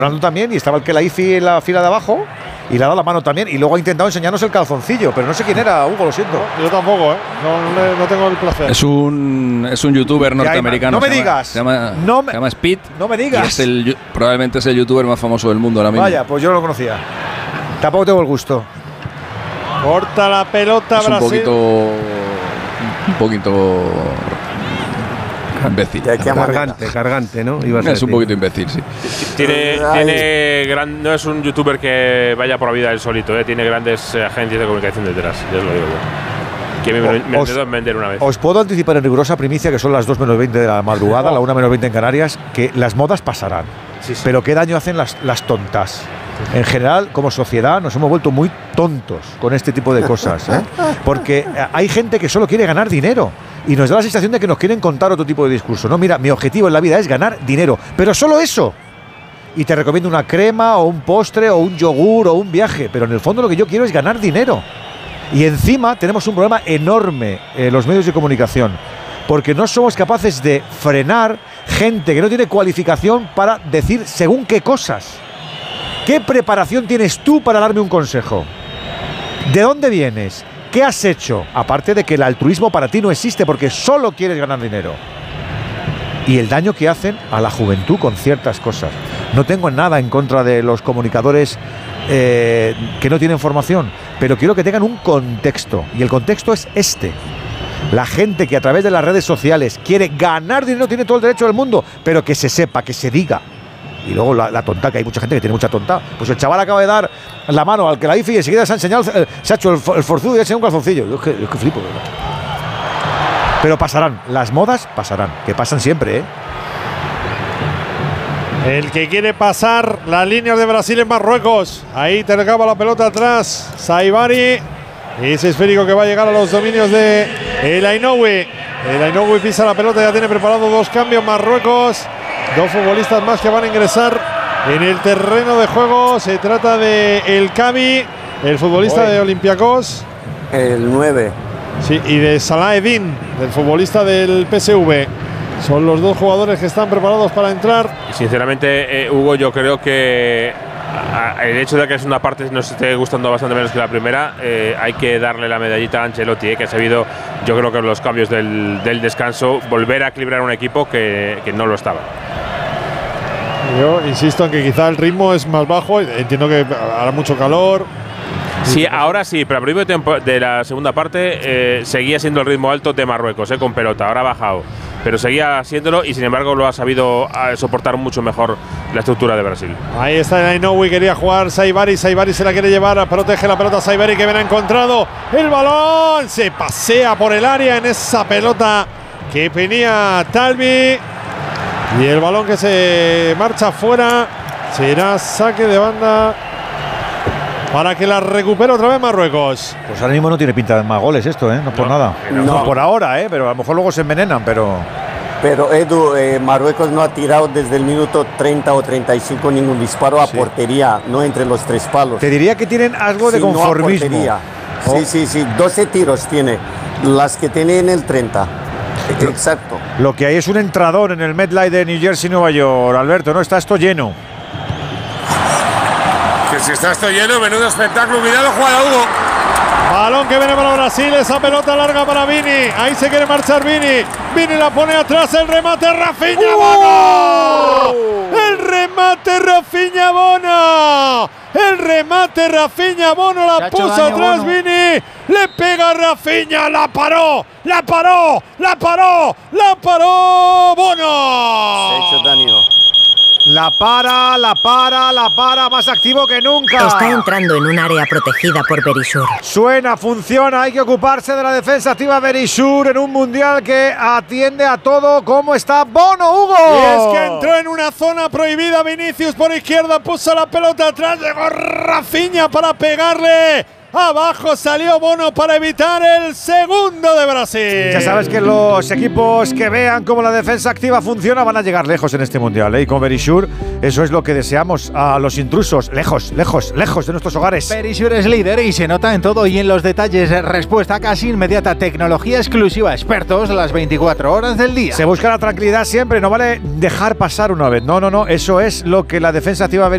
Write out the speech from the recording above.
Ronaldo también, y estaba el Kelaifi en la fila de abajo y le ha dado la mano también, y luego ha intentado enseñarnos el calzoncillo, pero no sé quién era, Hugo, lo siento. Yo tampoco, no tengo el placer. Es un youtuber norteamericano. No me digas. Se llama Speed. No me digas. Y probablemente es el youtuber más famoso del mundo ahora mismo. Vaya, pues yo no lo conocía. Tampoco tengo el gusto. Corta la pelota es Brasil. Un poquito imbécil. Cargante, ¿no? Es un poquito imbécil, sí. No es un youtuber que vaya por la vida él solito, tiene grandes agencias de comunicación detrás, ya os lo digo yo. Que me intentó vender una vez. Os puedo anticipar en rigurosa primicia, que son las 2 menos 20 de la madrugada, la 1 menos 20 en Canarias, que las modas pasarán. Sí. Pero qué daño hacen las tontas. En general, como sociedad, nos hemos vuelto muy tontos con este tipo de cosas, ¿eh? Porque hay gente que solo quiere ganar dinero y nos da la sensación de que nos quieren contar otro tipo de discurso. No, mira, mi objetivo en la vida es ganar dinero, pero solo eso. Y te recomiendo una crema o un postre o un yogur o un viaje, pero en el fondo lo que yo quiero es ganar dinero. Y encima tenemos un problema enorme en los medios de comunicación, porque no somos capaces de frenar gente que no tiene cualificación para decir según qué cosas. ¿Qué preparación tienes tú para darme un consejo? ¿De dónde vienes? ¿Qué has hecho? Aparte de que el altruismo para ti no existe porque solo quieres ganar dinero. Y el daño que hacen a la juventud con ciertas cosas. No tengo nada en contra de los comunicadores que no tienen formación, pero quiero que tengan un contexto. Y el contexto es este. La gente que a través de las redes sociales quiere ganar dinero tiene todo el derecho del mundo, pero que se sepa, que se diga. Y luego la tonta, que hay mucha gente que tiene mucha tonta. Pues el chaval acaba de dar la mano al Kelaifi y enseguida se ha enseñado, se ha hecho el forzudo y ha enseñado un calzoncillo. Yo es que flipo, ¿verdad? Pero pasarán, las modas pasarán, que pasan siempre, ¿eh? El que quiere pasar las líneas de Brasil es Marruecos. Ahí te recaba la pelota atrás Saibari. Ese esférico que va a llegar a los dominios de El Ainoui. El Ainoui pisa la pelota, ya tiene preparado 2 cambios Marruecos. 2 futbolistas más que van a ingresar en el terreno de juego. Se trata de El Kabi, el futbolista de Olympiacos. El 9. Sí, y de Salah Eddin, el futbolista del PSV. Son los 2 jugadores que están preparados para entrar. Y sinceramente, Hugo, yo creo que el hecho de que es una parte nos esté gustando bastante menos que la primera, hay que darle la medallita a Ancelotti, que ha sabido, yo creo que en los cambios del descanso, volver a equilibrar un equipo que no lo estaba. Yo insisto en que quizá el ritmo es más bajo. Entiendo que hará mucho calor. Sí, ahora sí, pero al principio de la segunda parte seguía siendo el ritmo alto de Marruecos, con pelota. Ahora ha bajado, pero seguía siéndolo y sin embargo lo ha sabido soportar mucho mejor la estructura de Brasil. Ahí está el Ainoui, quería jugar Saibari. Saibari se la quiere llevar, protege la pelota Saibari, que bien ha encontrado el balón. Se pasea por el área en esa pelota que venía Talbi. Y el balón que se marcha fuera será saque de banda para que la recupere otra vez Marruecos. Pues ahora mismo no tiene pinta de más goles esto, no por nada. No por ahora, pero a lo mejor luego se envenenan, pero Edu, Marruecos no ha tirado desde el minuto 30 o 35 ningún disparo a portería, no entre los 3 palos. Te diría que tienen algo de conformismo. No sí, 12 tiros tiene, las que tiene en el 30. Exacto. Lo que hay es un entrador en el MetLife de New Jersey, Nueva York, Alberto, ¿no? Está esto lleno. Que si está esto lleno, menudo espectáculo. Cuidado, jugada, Hugo. Balón que viene para Brasil, esa pelota larga para Vini. Ahí se quiere marchar Vini. Vini la pone atrás, el remate Rafinha Bono. El remate Rafinha Bono. El remate Rafinha Bono, la puso atrás Bono. Vini. Le pega Rafinha, la paró Bono. Se ha hecho daño. La para, más activo que nunca. Está entrando en un área protegida por Verisur. Suena, funciona, hay que ocuparse de la defensa activa Verisur en un mundial que atiende a todo. ¿Cómo está Bono, Hugo? Y es que entró en una zona prohibida Vinicius por izquierda, puso la pelota atrás, llegó Rafinha para pegarle. Abajo salió Bono para evitar el segundo de Brasil. Ya sabes que los equipos que vean cómo la defensa activa funciona van a llegar lejos en este mundial, Y con Verisur, eso es lo que deseamos a los intrusos. Lejos de nuestros hogares. Verisur es líder y se nota en todo y en los detalles. Respuesta casi inmediata, tecnología exclusiva, expertos las 24 horas del día. Se busca la tranquilidad siempre, no vale dejar pasar una vez. No, eso es lo que la defensa activa Verisur